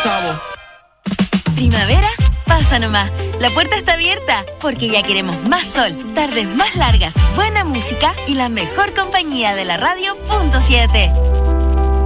chavo. Primavera, pasa nomás. La puerta está abierta porque ya queremos más sol, tardes más largas, buena música y la mejor compañía de la radio. Punto 7.